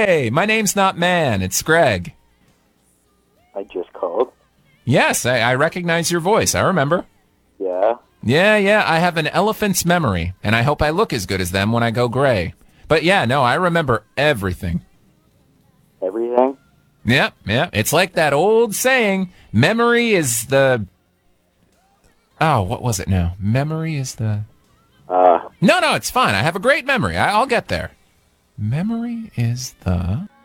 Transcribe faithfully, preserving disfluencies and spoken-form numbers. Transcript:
Hey, my name's not Man. It's Greg. I just called. Yes, I, I recognize your voice. I remember. Yeah. Yeah, yeah, I have an elephant's memory, and I hope I look as good as them when I go gray. But yeah, no, I remember everything. Everything? Yeah, yeah. It's like that old saying, memory is the... Oh, what was it now? Memory is the... Uh, No, no, it's fine. I have a great memory. I, I'll get there. Memory is the...